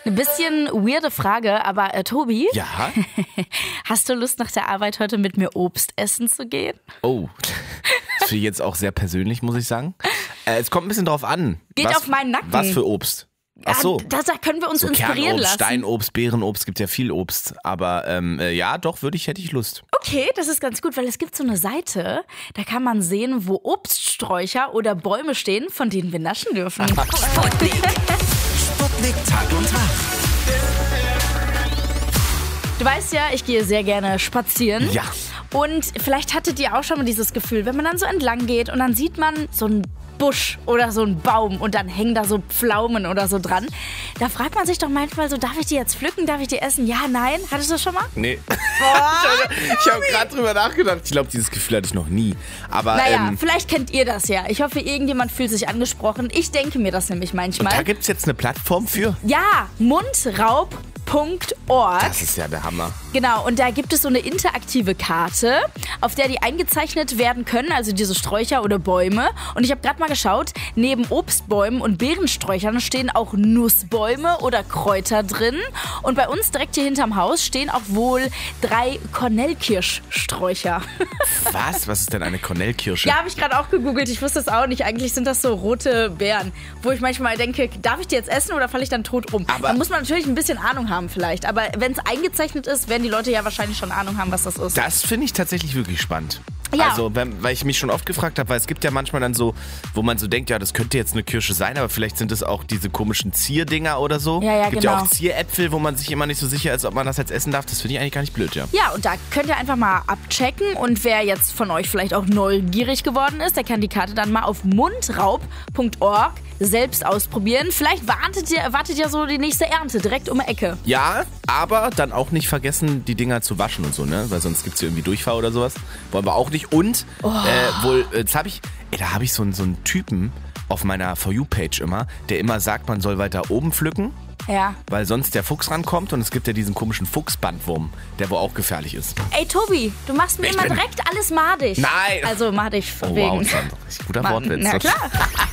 Eine bisschen weirde Frage, aber Tobi, Ja? hast du Lust nach der Arbeit heute mit mir Obst essen zu gehen? Oh, das finde ich jetzt auch sehr persönlich, muss ich sagen. Es kommt ein bisschen drauf an. Geht auf meinen Nacken. Was für Obst? Ach so. Da können wir uns So inspirieren Kernobst, lassen. Steinobst, Beerenobst, gibt ja viel Obst. Aber ja, doch, hätte ich Lust. Okay, das ist ganz gut, weil es gibt so eine Seite, da kann man sehen, wo Obststräucher oder Bäume stehen, von denen wir naschen dürfen. Sputnik Tag und Tag. Du weißt ja, ich gehe sehr gerne spazieren. Ja. Und vielleicht hattet ihr auch schon mal dieses Gefühl, wenn man dann so entlang geht und dann sieht man so einen Busch oder so einen Baum und dann hängen da so Pflaumen oder so dran. Da fragt man sich doch manchmal so, darf ich die jetzt pflücken, darf ich die essen? Ja, nein? Hattest du das schon mal? Nee. Boah, Ich habe gerade drüber nachgedacht. Ich glaube, dieses Gefühl hatte ich noch nie. Aber naja, vielleicht kennt ihr das ja. Ich hoffe, irgendjemand fühlt sich angesprochen. Ich denke mir das nämlich manchmal. da gibt es jetzt eine Plattform für? Ja, mundraub.org. Das ist ja der Hammer. Genau, und da gibt es so eine interaktive Karte, auf der die eingezeichnet werden können, also diese Sträucher oder Bäume. Und ich habe gerade mal geschaut, neben Obstbäumen und Beerensträuchern stehen auch Nussbäume oder Kräuter drin. Und bei uns direkt hier hinterm Haus stehen auch wohl 3 Kornelkirschsträucher. Was? Was ist denn eine Kornelkirsche? Ja, habe ich gerade auch gegoogelt, ich wusste es auch nicht. Eigentlich sind das so rote Beeren, wo ich manchmal denke, darf ich die jetzt essen oder falle ich dann tot um? Aber da muss man natürlich ein bisschen Ahnung haben vielleicht. Aber wenn es eingezeichnet ist, werden die Leute ja wahrscheinlich schon Ahnung haben, was das ist. Das finde ich tatsächlich wirklich spannend. Ja. Also, weil ich mich schon oft gefragt habe, weil es gibt ja manchmal dann so, wo man so denkt, ja, das könnte jetzt eine Kirsche sein, aber vielleicht sind es auch diese komischen Zierdinger oder so. Ja, gibt genau. ja auch Zieräpfel, wo man sich immer nicht so sicher ist, ob man das jetzt essen darf. Das finde ich eigentlich gar nicht blöd, ja. Ja, und da könnt ihr einfach mal abchecken. Und wer jetzt von euch vielleicht auch neugierig geworden ist, der kann die Karte dann mal auf mundraub.org selbst ausprobieren. Vielleicht wartet ihr so die nächste Ernte direkt um die Ecke. Ja, aber dann auch nicht vergessen, die Dinger zu waschen und so, ne? Weil sonst gibt es ja irgendwie Durchfall oder sowas. Wollen wir auch nicht. Und jetzt habe ich, da habe ich so einen Typen auf meiner For You-Page immer, der immer sagt, man soll weiter oben pflücken, Ja. weil sonst der Fuchs rankommt und es gibt ja diesen komischen Fuchsbandwurm, der wohl auch gefährlich ist. Ey, Tobi, du machst mir Ich immer bin- direkt alles madig. Nein! Also madig von Oh wegen. wow, das war ein richtig guter Wortwitz. Na klar.